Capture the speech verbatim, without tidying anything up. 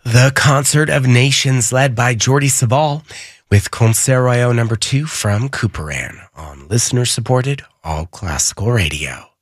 The Concert of Nations, led by Jordi Sabal, with Concert Royale number two from Couperin on listener-supported All Classical Radio.